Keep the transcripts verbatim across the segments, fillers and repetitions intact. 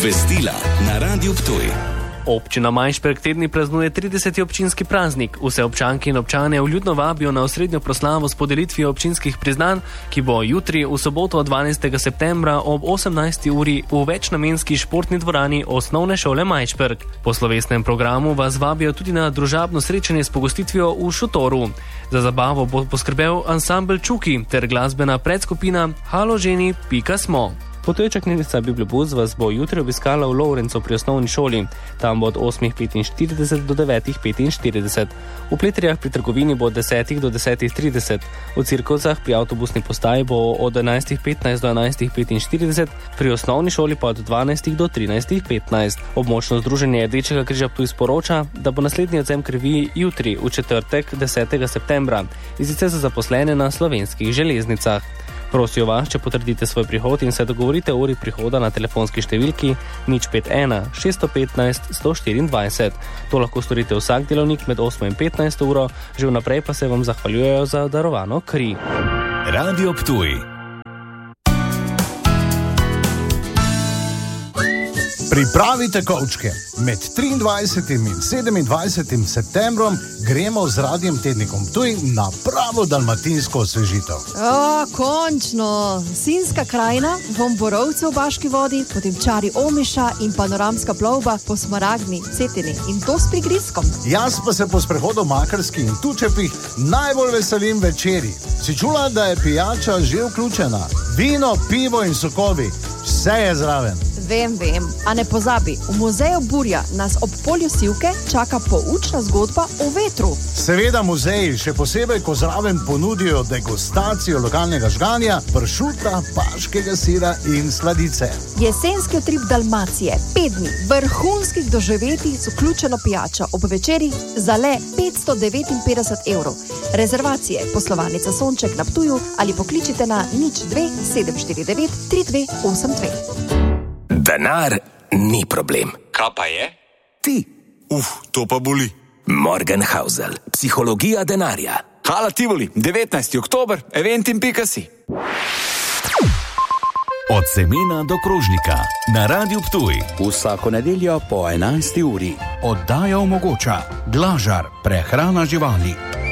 Obvestila na Radiu Ptuj. Občina Majšperk te dni praznuje trideseti občinski praznik. Vse občanke in občane vljudno vabijo na osrednjo proslavo s podelitvijo občinskih priznanj, ki bo jutri v soboto dvanajstega septembra ob osemnajsti uri v večnamenski športni dvorani Osnovne šole Majšperk. Po slovesnem programu vas vabijo tudi na družabno srečanje s pogostitvijo v šotoru. Za zabavo bo poskrbel ansambel Čuki ter glasbena predskupina haloženi pika smo. Potujoča knjižnica Bibliobus vas bo jutri obiskala v Lovrencu pri osnovni šoli. Tam bo od osmih petinštirideset do devetih petinštirideset. V Pleterjah pri trgovini bo od desetih do desetih trideset. V Cirkovcah pri avtobusni postaji bo od enajstih petnajst do enajstih petinštirideset, pri osnovni šoli pa od dvanajstih do trinajstih petnajst. Območno združenje Rdečega križa Ptuj sporoča, da bo naslednji odvzem krvi jutri, v četrtek desetega septembra, in sicer za zaposlene na Slovenskih železnicah. Prosijo vas, če potrdite svoj prihod in se dogovorite o uri prihoda na telefonski številki nič pet ena šest petnajst sto štiriindvajset. To lahko storite vsak delovnik med osmo in petnajsto uro, že vnaprej pa se vam zahvaljujejo za darovano kri. Radio Ptuj. Pripravite kovčke. Med triindvajsetim in sedemindvajsetim septembrom gremo z Radiem Tednikom Ptuj na pravo dalmatinsko osvežitev. O, končno! Sinjska krajina, vom borovcev v Baški vodi, potem čari Omiša in panoramska plovba po Smaragdni, Cetini in to s prigrizkom. Jaz pa se po sprehodu v Makarski in Tučepih najbolj veselim večeri. Si čula, da je pijača že vključena? Vino, pivo in sokovi, vse je zraven. Vem, vem, a ne pozabi, v muzeju Burja nas ob polju Sivke čaka poučna zgodba o vetru. Seveda muzeji, še posebej, ko zraven ponudijo degustacijo lokalnega žganja, pršuta, paškega sira in sladice. Jesenski utrip Dalmacije, pet dni vrhunskih doživetij z vključeno pijačo ob večeri za le petsto devetinpetdeset evrov. Rezervacije poslovalnica Sonček na Ptuju ali pokličite na nič dve sedem štiri devet tri dve osem dve. Denar ni problem. Kaj pa je? Ti. Uf, to pa boli. Morgenhausel, psihologija denarja. Hala Tivoli, devetnajsti oktober, eventim pika si. Od semena do krožnika na Radiu Ptuj. Vsako nedeljo po enajsti uri. Oddaja omogoča Glažar, prehrana živali.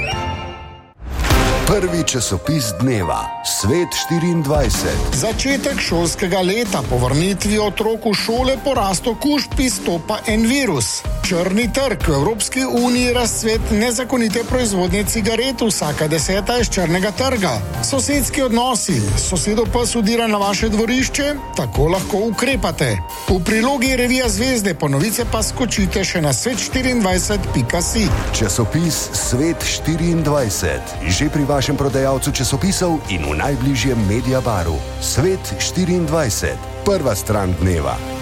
Prvi časopis dneva, Svet štiriindvajset. Začetek šolskega leta, po vrnitvi otrok v šole porasto kužb izstopa en virus. Črni trg v Evropski uniji, razcvet nezakonite proizvodnje cigaret, vsaka deseta iz črnega trga. Sosedski odnosi, sosedo pa sudira na vaše dvorišče, tako lahko ukrepate. V prilogi revija Zvezde, po novice pa skočite še na svet štiriindvajset pika si. Časopis Svet štiriindvajset, že pri vašem prodajalcu časopisov in v najbližjem Mediabaru. Svet štiriindvajset, prva stran dneva.